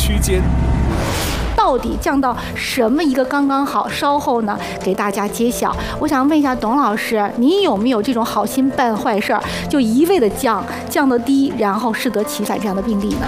区间。 到底降到什么一个刚刚好？稍后呢，给大家揭晓。我想问一下董老师，您有没有这种好心办坏事儿，就一味的降到低，然后适得其反这样的病例呢？